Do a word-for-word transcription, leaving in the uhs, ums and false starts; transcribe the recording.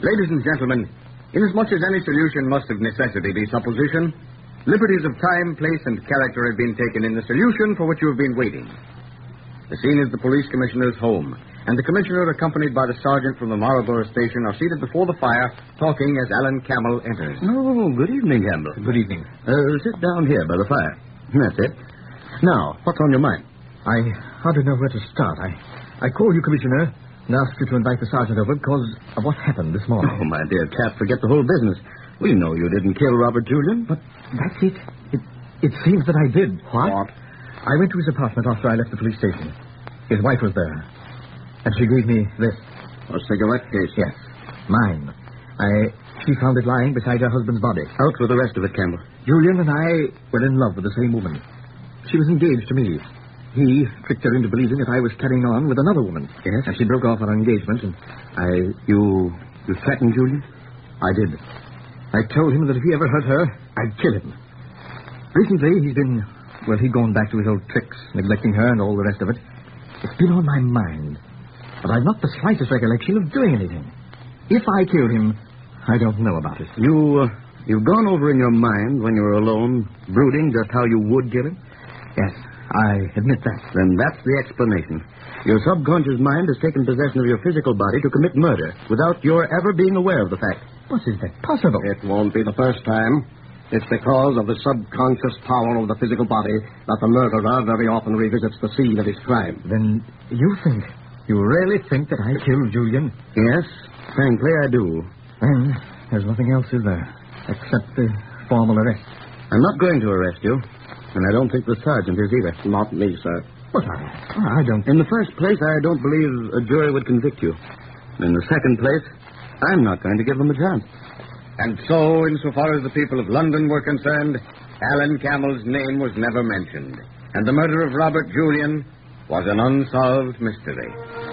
Ladies and gentlemen, inasmuch as any solution must of necessity be supposition, liberties of time, place, and character have been taken in the solution for which you have been waiting. The scene is the police commissioner's home, and the commissioner, accompanied by the sergeant from the Marlborough station, are seated before the fire, talking as Alan Camel enters. Oh, good evening, Campbell. Good evening. Uh, sit down here by the fire. That's it. Now, what's on your mind? I hardly know where to start. I, I called you, Commissioner, and asked you to invite the sergeant over because of what happened this morning. Oh, my dear chap, forget the whole business. We know you didn't kill Robert Julian. But that's it. It, it seems that I did. What? What? I went to his apartment after I left the police station. His wife was there. And she gave me this. A cigarette case? Yes, mine. I... She found it lying beside her husband's body. Out with the rest of it, Campbell. Julian and I were in love with the same woman. She was engaged to me. He tricked her into believing that I was carrying on with another woman. Yes? And she broke off our engagement, and I... You... You threatened Julian? I did. I told him that if he ever hurt her, I'd kill him. Recently, he's been... Well, he'd gone back to his old tricks, neglecting her and all the rest of it. It's been on my mind. But I've not the slightest recollection of doing anything. If I killed him, I don't know about it. You, uh, you've gone over in your mind when you were alone, brooding just how you would kill him? Yes, I admit that. Then that's the explanation. Your subconscious mind has taken possession of your physical body to commit murder without your ever being aware of the fact. What is that possible? It won't be the first time. It's because of the subconscious power of the physical body that the murderer very often revisits the scene of his crime. Then you think, you really think that I killed Julian? Yes, frankly, I do. Then there's nothing else, is there, except the formal arrest? I'm not going to arrest you, and I don't think the sergeant is either. Not me, sir. But I, I don't... In the first place, I don't believe a jury would convict you. In the second place, I'm not going to give them a chance. And so, insofar as the people of London were concerned, Alan Camel's name was never mentioned, and the murder of Robert Julian was an unsolved mystery.